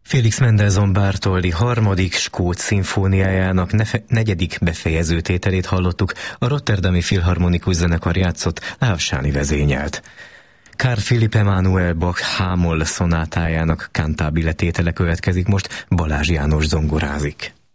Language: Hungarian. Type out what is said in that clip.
Félix Mendelssohn Bartholdy harmadik skót szimfóniájának negyedik befejező tételét hallottuk, a Rotterdami Filharmonikus Zenekar játszott, Láv Sáni vezényelt. Carl Philipp Emanuel Bach H-moll szonátájának cantabile tétele következik most, Balázs János zongorázik.